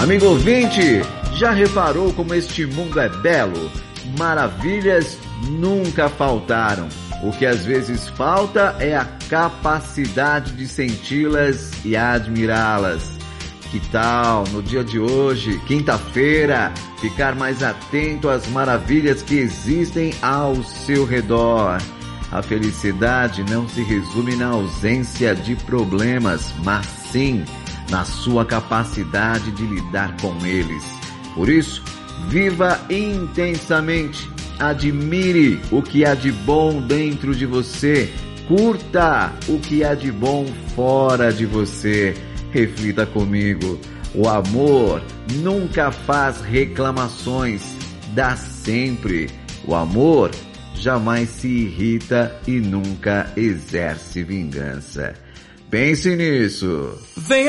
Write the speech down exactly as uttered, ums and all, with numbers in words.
Amigo ouvinte, já reparou como este mundo é belo? Maravilhas nunca faltaram. O que às vezes falta é a capacidade de senti-las e admirá-las. Que tal, no dia de hoje, quinta-feira, ficar mais atento às maravilhas que existem ao seu redor? A felicidade não se resume na ausência de problemas, mas sim na sua capacidade de lidar com eles. Por isso, viva intensamente, admire o que há de bom dentro de você, curta o que há de bom fora de você. Reflita comigo, o amor nunca faz reclamações, dá sempre. O amor jamais se irrita e nunca exerce vingança. Pense nisso. Venha